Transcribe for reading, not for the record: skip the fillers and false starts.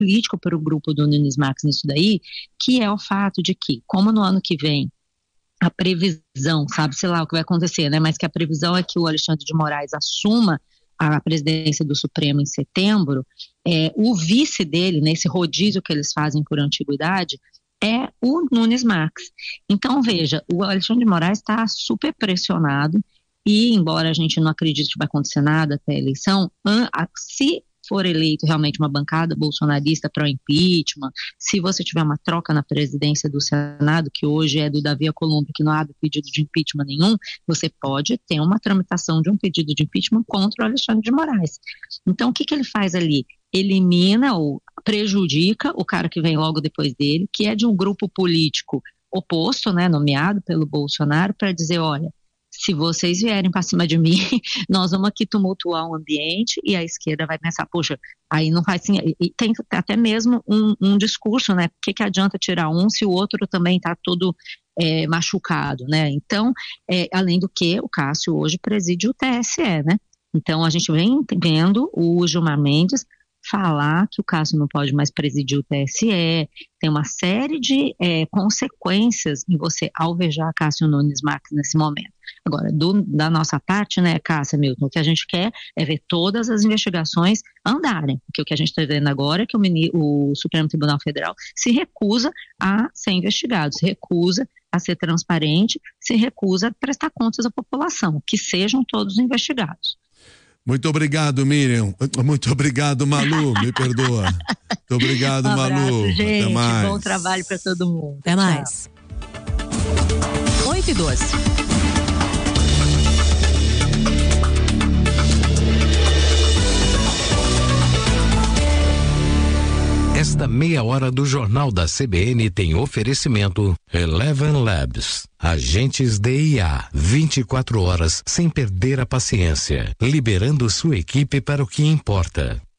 político para o grupo do Nunes Marques nisso daí, que é o fato de que, como no ano que vem, a previsão, sabe, sei lá o que vai acontecer, né? Mas que a previsão é que o Alexandre de Moraes assuma a presidência do Supremo em setembro, o vice dele, nesse rodízio que eles fazem por antiguidade, é o Nunes Marques. Então, veja, o Alexandre de Moraes está super pressionado e, embora a gente não acredite que vai acontecer nada até a eleição, se for eleito realmente uma bancada bolsonarista para o impeachment, se você tiver uma troca na presidência do Senado, que hoje é do Davi Alcolumbre, que não abre pedido de impeachment nenhum, você pode ter uma tramitação de um pedido de impeachment contra o Alexandre de Moraes. Então, o que ele faz ali? Elimina ou prejudica o cara que vem logo depois dele, que é de um grupo político oposto, né, nomeado pelo Bolsonaro, para dizer, olha, se vocês vierem para cima de mim, nós vamos aqui tumultuar o ambiente, e a esquerda vai pensar, poxa, aí não faz assim, e tem até mesmo um discurso, né, o que adianta tirar um se o outro também está todo machucado, né, então, além do que, o Cássio hoje preside o TSE, né, então a gente vem vendo o Gilmar Mendes falar que o Cássio não pode mais presidir o TSE, tem uma série de consequências em você alvejar Cássio Nunes Marques nesse momento. Agora, da nossa parte, né, Cássia, Milton, o que a gente quer é ver todas as investigações andarem, porque o que a gente está vendo agora é que o Supremo Tribunal Federal se recusa a ser investigado, se recusa a ser transparente, se recusa a prestar contas à população, que sejam todos investigados. Muito obrigado, Miriam. Muito obrigado, Malu. Me perdoa. Muito obrigado, um abraço, Malu. gente. Até mais. Bom trabalho para todo mundo. Até mais. 8:12. Esta meia hora do Jornal da CBN tem oferecimento Eleven Labs. Agentes de IA, 24 horas sem perder a paciência, liberando sua equipe para o que importa.